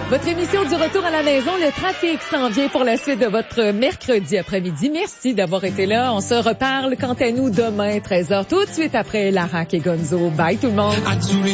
Votre émission du retour à la maison, le trafic s'en vient pour la suite de votre mercredi après-midi. Merci d'avoir été là. On se reparle quant à nous demain, 13h, tout de suite après Lara et Gonzo. Bye tout le monde.